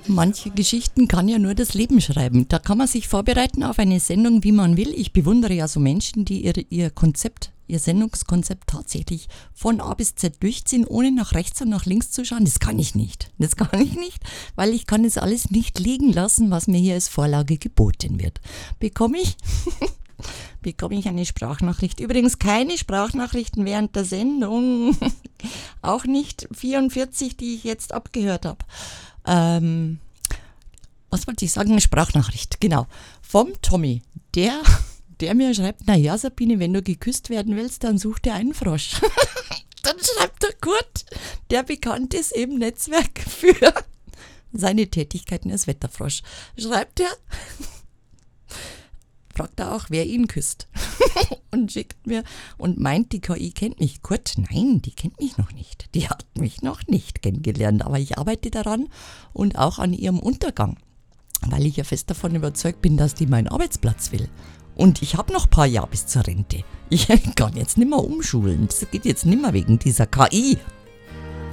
Manche Geschichten kann ja nur das Leben schreiben. Da kann man sich vorbereiten auf eine Sendung, wie man will. Ich bewundere ja so Menschen, die ihr Sendungskonzept tatsächlich von A bis Z durchziehen, ohne nach rechts und nach links zu schauen. Das kann ich nicht. Weil ich kann das alles nicht liegen lassen, was mir hier als Vorlage geboten wird. Bekomme ich eine Sprachnachricht. Übrigens keine Sprachnachrichten während der Sendung. Auch nicht 44, die ich jetzt abgehört habe. Was wollte ich sagen? Eine Sprachnachricht, genau. Vom Tommy, der mir schreibt, naja Sabine, wenn du geküsst werden willst, dann such dir einen Frosch. Dann schreibt der Kurt, der bekannt ist im Netzwerk für seine Tätigkeiten als Wetterfrosch. Schreibt er, fragt er auch, wer ihn küsst. Und schickt mir und meint, die KI kennt mich. Kurt, nein, die kennt mich noch nicht. Die hat mich noch nicht kennengelernt. Aber ich arbeite daran und auch an ihrem Untergang. Weil ich ja fest davon überzeugt bin, dass die meinen Arbeitsplatz will. Und ich habe noch ein paar Jahre bis zur Rente. Ich kann jetzt nicht mehr umschulen. Das geht jetzt nicht mehr wegen dieser KI.